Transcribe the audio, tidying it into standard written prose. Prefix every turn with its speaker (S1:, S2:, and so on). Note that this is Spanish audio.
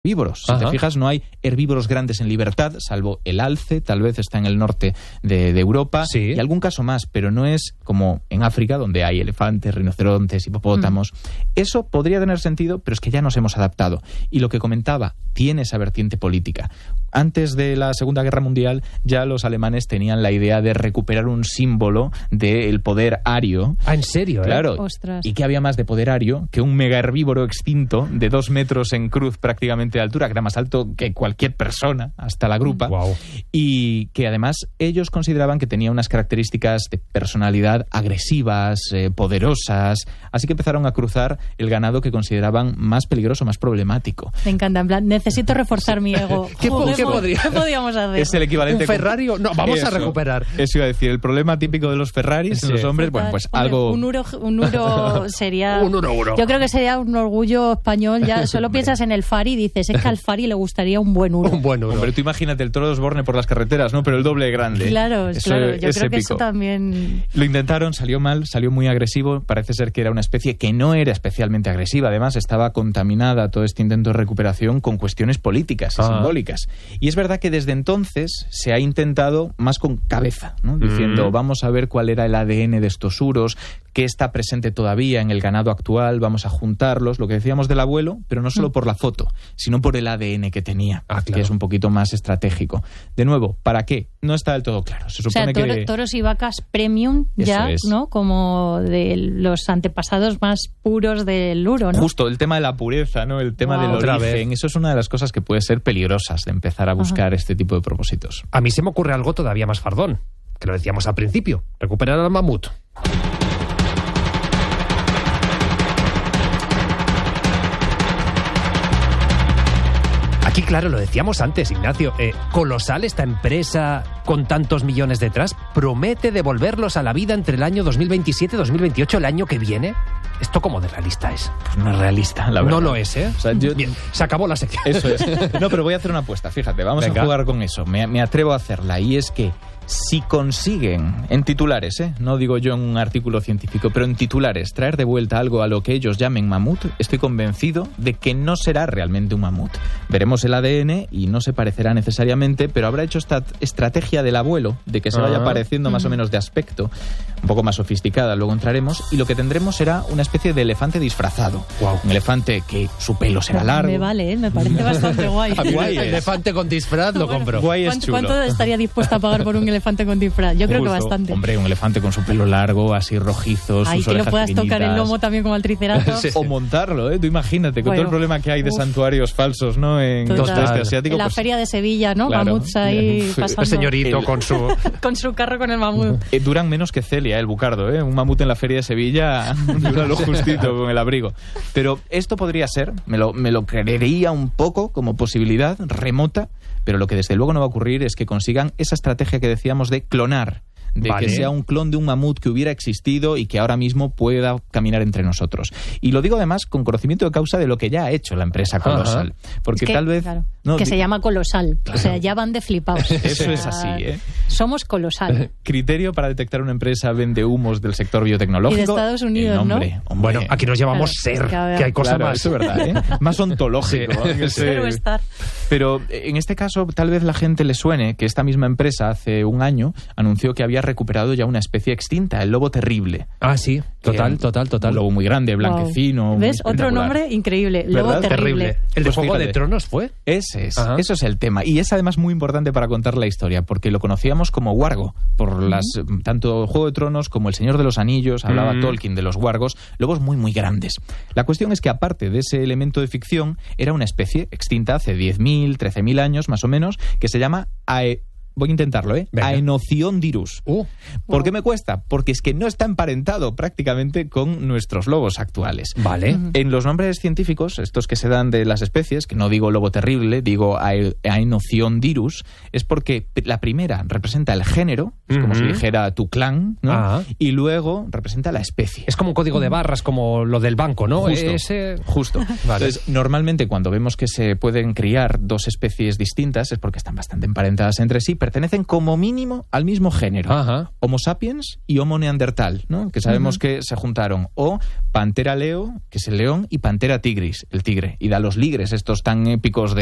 S1: herbívoros. Si te fijas, no hay herbívoros grandes en libertad, salvo el alce, tal vez está en el norte de Europa, y algún caso más, pero no es como en África, donde hay elefantes, rinocerontes, hipopótamos. Eso podría tener sentido, pero es que ya nos hemos adaptado. Y lo que comentaba, tiene esa vertiente política. Antes de la Segunda Guerra Mundial, ya los alemanes tenían la idea de recuperar un símbolo del poder ario.
S2: Ah, ¿en serio?
S1: Claro.
S3: Ostras.
S1: Y que había más de poder ario que un mega herbívoro extinto de 2 metros en cruz prácticamente de altura, que era más alto que cualquier persona, hasta la grupa.
S2: Wow.
S1: Y que además ellos consideraban que tenía unas características de personalidad agresivas, poderosas, así que empezaron a cruzar el ganado que consideraban más peligroso, más problemático.
S3: Me encanta, en plan, necesito reforzar mi ego.
S2: ¿Qué
S3: podríamos hacer?
S1: Es el equivalente...
S2: ¿Un Ferrari? No, vamos a recuperar.
S1: Eso iba a decir, el problema típico de los Ferraris, en los hombres, bueno, pues algo...
S3: Un Uro sería...
S2: Un Uro.
S3: Yo creo que sería un orgullo español, ya solo piensas en el Fari y dices, es que al Fari le gustaría un buen Uro.
S2: Un buen Uro.
S1: Hombre, tú imagínate el toro de Osborne por las carreteras, ¿no? Pero el doble de grande.
S3: Claro,
S1: Yo
S3: creo que eso también...
S1: Lo intentaron, salió mal, salió muy agresivo. Parece ser que era una especie que no era especialmente agresiva. Además, estaba contaminada todo este intento de recuperación con cuestiones políticas y simbólicas. Y es verdad que desde entonces se ha intentado más con cabeza, ¿no? Diciendo, vamos a ver cuál era el ADN de estos uros, qué está presente todavía en el ganado actual, vamos a juntarlos, lo que decíamos del abuelo, pero no solo por la foto, sino por el ADN que tenía, que es un poquito más estratégico. De nuevo, ¿para qué? No está del todo claro. Se supone que
S3: toros y vacas premium ya, ¿no? Como de los antepasados más puros del uro, ¿no?
S1: Justo, el tema de la pureza, ¿no? El tema del origen, eso es una de las cosas que puede ser peligrosas de empezar a buscar este tipo de propósitos.
S2: A mí se me ocurre algo todavía más fardón, que lo decíamos al principio, recuperar al mamut. Aquí, claro, lo decíamos antes, Ignacio, colosal esta empresa con tantos millones detrás, promete devolverlos a la vida entre el año 2027 y 2028, el año que viene. ¿Esto cómo de realista es?
S1: Pues no es realista, la verdad.
S2: No lo es, ¿eh?
S1: O sea,
S2: Bien, se acabó la sección.
S1: Eso es. No, pero voy a hacer una apuesta, fíjate, vamos a jugar con eso. Me atrevo a hacerla, y es que si consiguen, en titulares, no digo yo en un artículo científico, pero en titulares, traer de vuelta algo a lo que ellos llamen mamut, estoy convencido de que no será realmente un mamut. Veremos el ADN y no se parecerá necesariamente, pero habrá hecho esta estrategia del abuelo, de que se vaya pareciendo más o menos de aspecto, un poco más sofisticada, luego entraremos, y lo que tendremos será una especie de elefante disfrazado.
S2: Wow.
S1: Un elefante que su pelo será largo.
S3: Me vale, me parece bastante guay.
S2: Guay, elefante con disfraz, lo compro.
S1: Guay es chulo.
S3: ¿Cuánto estaría dispuesta a pagar por un elefante con disfraz? Yo creo que bastante.
S1: Hombre, un elefante con su pelo largo, así rojizo, sus
S3: que
S1: orejas
S3: lo puedas
S1: pequeñitas.
S3: Tocar el lomo también como al triceratops.
S1: O montarlo, tú imagínate, con todo el problema que hay de santuarios falsos, ¿no? En todo este asiático.
S3: En la feria de Sevilla, ¿no? Claro. Mamuts ahí pasando.
S2: El señorito con su...
S3: con su carro con el mamut.
S1: Duran menos que Celia, el bucardo, Un mamut en la feria de Sevilla dura lo justito con el abrigo. Pero esto podría ser, me lo creería un poco como posibilidad remota, pero lo que desde luego no va a ocurrir es que consigan esa estrategia que decíamos de clonar, de que sea un clon de un mamut que hubiera existido y que ahora mismo pueda caminar entre nosotros. Y lo digo además con conocimiento de causa de lo que ya ha hecho la empresa Colosal. Porque tal vez...
S3: Claro, que se llama Colosal. Claro. O sea, ya van de flipados.
S1: Eso es así,
S3: Somos Colosal.
S1: Criterio para detectar una empresa vende humos del sector biotecnológico.
S3: Y de Estados Unidos, ¿no?
S2: Bueno, aquí nos llamamos SER, que hay cosas más.
S1: Eso es verdad, más ontológico. Pero en este caso, tal vez la gente le suene que esta misma empresa hace un año anunció que había recuperado ya una especie extinta, el lobo terrible.
S2: Ah, sí, total.
S1: Un lobo muy grande, blanquecino.
S3: ¿Ves? Otro nombre increíble, lobo terrible.
S2: ¿El de Juego de Tronos fue?
S1: Ese es, eso es el tema. Y es además muy importante para contar la historia, porque lo conocíamos como wargo, por tanto Juego de Tronos como El Señor de los Anillos, hablaba Tolkien de los wargos, lobos muy muy grandes. La cuestión es que aparte de ese elemento de ficción, era una especie extinta hace 10.000, 13.000 años más o menos, que se llama voy a intentarlo, Aenociondirus. ¿Por qué me cuesta? Porque es que no está emparentado prácticamente con nuestros lobos actuales.
S2: Vale.
S1: En los nombres científicos, estos que se dan de las especies, que no digo lobo terrible, digo Aenociondirus, es porque la primera representa el género, es como si dijera tu clan, ¿no? Y luego representa la especie.
S2: Es como un código de barras, como lo del banco, ¿no?
S1: Justo. Vale. Entonces, normalmente cuando vemos que se pueden criar dos especies distintas es porque están bastante emparentadas entre sí, pertenecen como mínimo al mismo género.
S2: Ajá.
S1: Homo sapiens y Homo neandertal, ¿no? Que sabemos que se juntaron. O Pantera leo, que es el león, y Pantera tigris, el tigre. Y da los ligres estos tan épicos